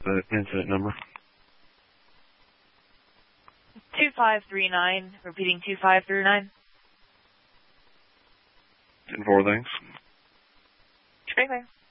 the incident number. 2539, repeating 2539. 10-4, thanks. Sprinkler.